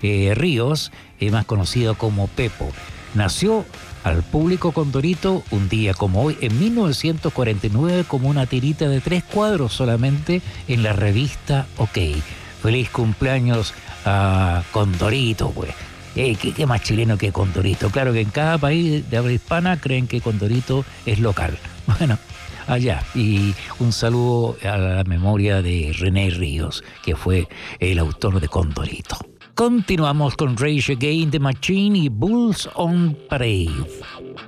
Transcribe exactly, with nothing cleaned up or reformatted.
eh, Ríos, eh, más conocido como Pepo. Nació al público Condorito un día como hoy, en mil novecientos cuarenta y nueve, como una tirita de tres cuadros solamente en la revista OK. Feliz cumpleaños a Condorito, pues. Eh, ¿qué, ¿Qué más chileno que Condorito? Claro que en cada país de habla hispana creen que Condorito es local. Bueno, allá. Y un saludo a la memoria de René Ríos, que fue el autor de Condorito. Continuamos con Rage Against the Machine y Bulls on Parade.